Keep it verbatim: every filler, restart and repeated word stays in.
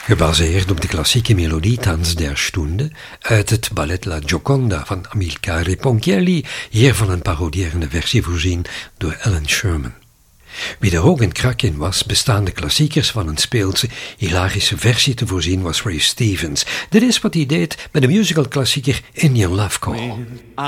Gebaseerd op de klassieke melodie Tanz der Stunde uit het ballet La Gioconda van Amilcare Ponchielli, hiervan een parodierende versie voorzien door Alan Sherman. Wie er ook een krak in was, bestaande klassiekers van een speelse, hilarische versie te voorzien, was Ray Stevens. Dit is wat hij deed met de musicalklassieker Indian Love Call.